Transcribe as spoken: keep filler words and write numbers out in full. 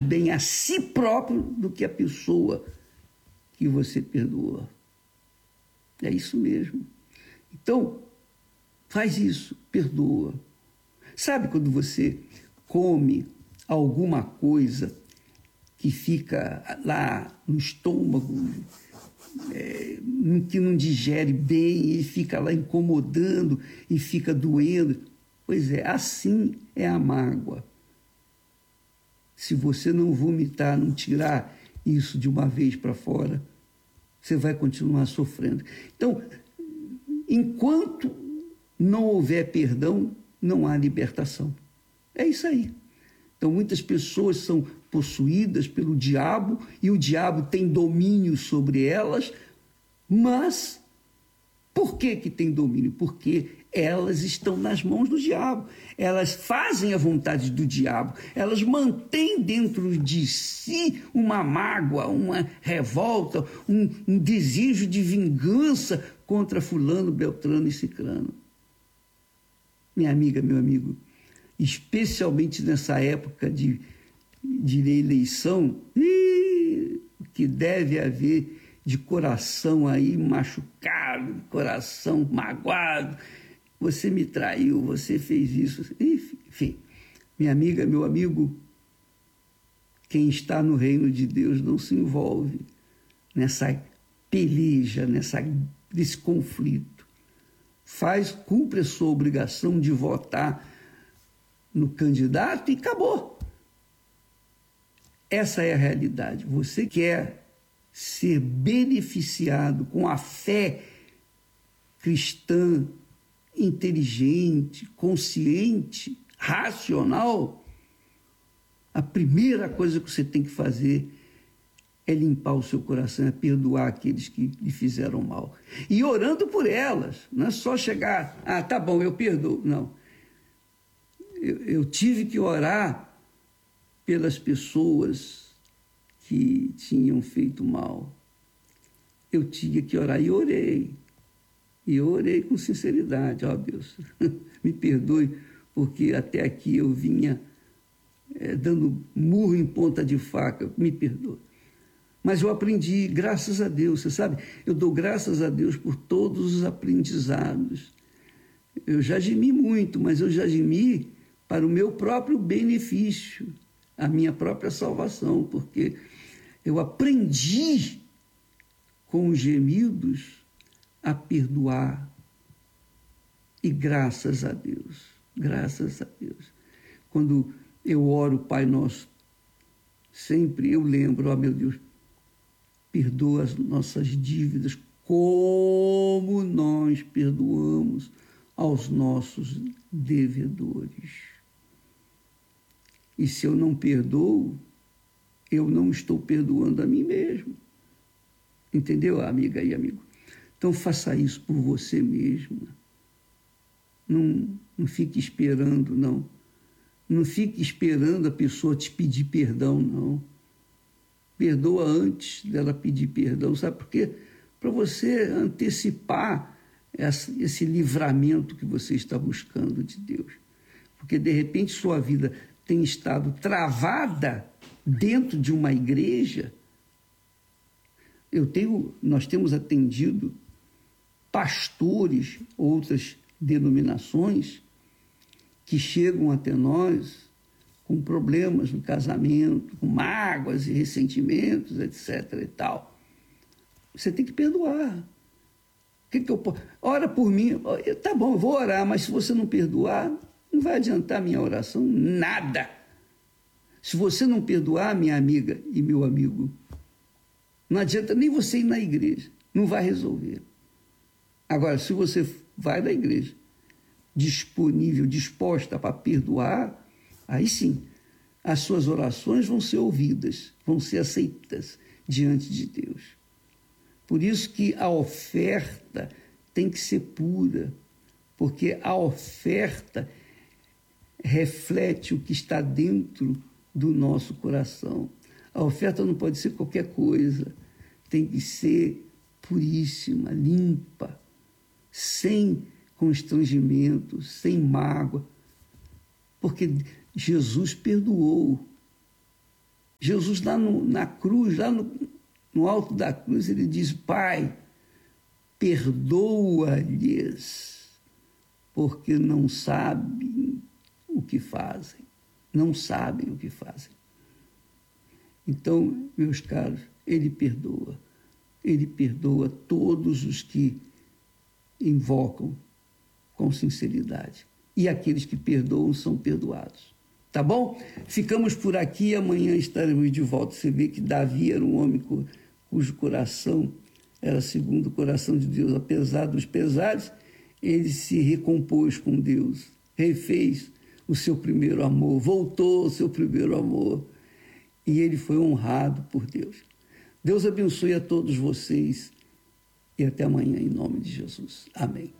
bem a si próprio do que a pessoa que você perdoa. É isso mesmo. Então, faz isso, perdoa. Sabe quando você come alguma coisa que fica lá no estômago, é, que não digere bem e fica lá incomodando e fica doendo? Pois é, assim é a mágoa. Se você não vomitar, não tirar isso de uma vez para fora, você vai continuar sofrendo. Então, enquanto não houver perdão, não há libertação. É isso aí. Então, muitas pessoas são possuídas pelo diabo e o diabo tem domínio sobre elas, mas por que que tem domínio? Porque elas estão nas mãos do diabo. Elas fazem a vontade do diabo. Elas mantêm dentro de si uma mágoa, uma revolta, um, um desejo de vingança contra fulano, beltrano e cicrano. Minha amiga, meu amigo, especialmente nessa época de, de eleição, o que deve haver de coração aí machucado, coração magoado, você me traiu, você fez isso, enfim. Minha amiga, meu amigo, quem está no reino de Deus não se envolve nessa peleja, nessa, nesse conflito. Faz, cumpre a sua obrigação de votar no candidato e acabou. Essa é a realidade. Você quer ser beneficiado com a fé cristã, inteligente, consciente, racional, a primeira coisa que você tem que fazer é limpar o seu coração, é perdoar aqueles que lhe fizeram mal. E orando por elas, não é só chegar, ah, tá bom, eu perdoo. Não. Eu, eu tive que orar pelas pessoas que tinham feito mal. Eu tinha que orar e orei. E eu orei com sinceridade. Ó, Deus, me perdoe, porque até aqui eu vinha é, dando murro em ponta de faca. Me perdoe. Mas eu aprendi, graças a Deus, você sabe? Eu dou graças a Deus por todos os aprendizados. Eu já gemi muito, mas eu já gemi para o meu próprio benefício, a minha própria salvação, porque eu aprendi com os gemidos a perdoar. E graças a Deus, graças a Deus. Quando eu oro, Pai Nosso, sempre eu lembro, ó meu Deus, perdoa as nossas dívidas como nós perdoamos aos nossos devedores. E se eu não perdoo, eu não estou perdoando a mim mesmo. Entendeu, amiga e amigo? Então faça isso por você mesma. Não, não fique esperando, não. Não fique esperando a pessoa te pedir perdão, não. Perdoa antes dela pedir perdão. Sabe por quê? Para você antecipar essa, esse livramento que você está buscando de Deus. Porque, de repente, sua vida tem estado travada dentro de uma igreja. Eu tenho, nós temos atendido pastores, outras denominações, que chegam até nós com problemas no casamento, com mágoas e ressentimentos, etc e tal. Você tem que perdoar. O que que eu posso? Ora por mim. Tá bom, eu vou orar, mas se você não perdoar, não vai adiantar a minha oração nada. Se você não perdoar, minha amiga e meu amigo, não adianta nem você ir na igreja, não vai resolver. Agora, se você vai na igreja, disponível, disposta para perdoar, aí sim, as suas orações vão ser ouvidas, vão ser aceitas diante de Deus. Por isso que a oferta tem que ser pura, porque a oferta reflete o que está dentro do nosso coração. A oferta não pode ser qualquer coisa, tem que ser puríssima, limpa, sem constrangimento, sem mágoa, porque Jesus perdoou. Jesus lá no, na cruz, lá no, no alto da cruz, ele diz: Pai, perdoa-lhes, porque não sabem o que fazem. Não sabem o que fazem. Então, meus caros, ele perdoa. Ele perdoa todos os que invocam com sinceridade. E aqueles que perdoam são perdoados. Tá bom? Ficamos por aqui, amanhã estaremos de volta. Você vê que Davi era um homem cujo coração era segundo o coração de Deus. Apesar dos pesares, ele se recompôs com Deus, refez o seu primeiro amor, voltou ao seu primeiro amor, e ele foi honrado por Deus. Deus abençoe a todos vocês e até amanhã, em nome de Jesus. Amém.